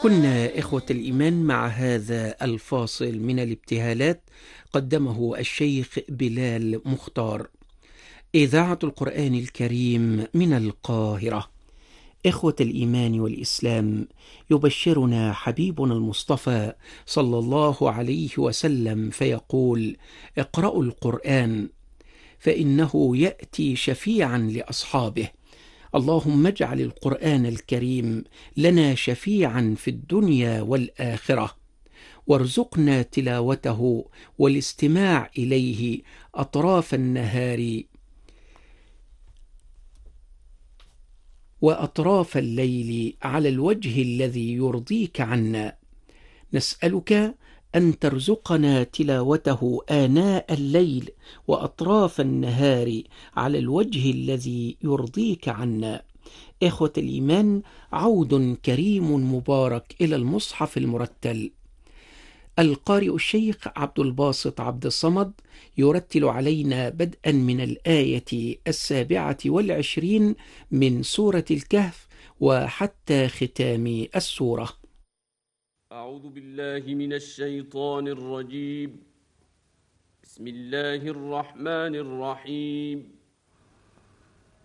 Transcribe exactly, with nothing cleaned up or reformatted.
كنا إخوة الإيمان مع هذا الفاصل من الابتهالات قدمه الشيخ بلال مختار. إذاعة القرآن الكريم من القاهرة. إخوة الإيمان والإسلام، يبشرنا حبيبنا المصطفى صلى الله عليه وسلم فيقول: اقرأوا القرآن فإنه يأتي شفيعا لأصحابه. اللهم اجعل القرآن الكريم لنا شفيعا في الدنيا والآخرة، وارزقنا تلاوته والاستماع إليه أطراف النهار وأطراف الليل على الوجه الذي يرضيك عنا. نسألك أن ترزقنا تلاوته آناء الليل وأطراف النهار على الوجه الذي يرضيك عنا. إخوة الإيمان، عود كريم مبارك إلى المصحف المرتل. القارئ الشيخ عبد الباسط عبد الصمد يرتل علينا بدءا من الآية السابعة والعشرين من سورة الكهف وحتى ختام السورة. أعوذ بالله من الشيطان الرجيم. بسم الله الرحمن الرحيم.